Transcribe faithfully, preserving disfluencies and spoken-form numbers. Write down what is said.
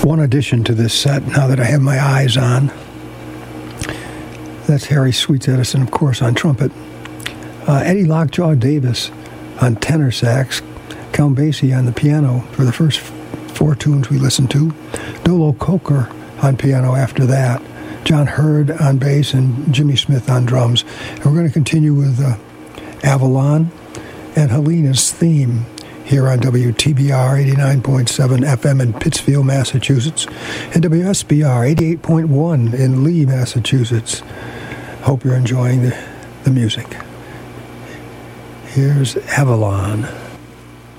one addition to this set now that I have my eyes on. That's Harry Sweets Edison, of course, on trumpet. Uh, Eddie Lockjaw Davis on tenor sax. Count Basie on the piano for the first four tunes we listened to. Dolo Coker on piano after that. John Hurd on bass and Jimmy Smith on drums. And we're going to continue with uh, Avalon and Helena's Theme here on W T B R eighty-nine point seven F M in Pittsfield, Massachusetts, and W S B R eighty-eight point one in Lee, Massachusetts. Hope you're enjoying the, the music. Here's Avalon.